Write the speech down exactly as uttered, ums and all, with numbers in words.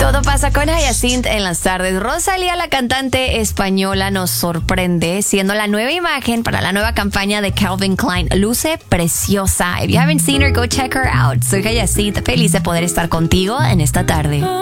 Todo pasa con Hyacinth en las tardes. Rosalía, la cantante española, nos sorprende siendo la nueva imagen para la nueva campaña de Calvin Klein. Luce preciosa. If you haven't seen her, go check her out. Soy Hyacinth, feliz de poder estar contigo en esta tarde.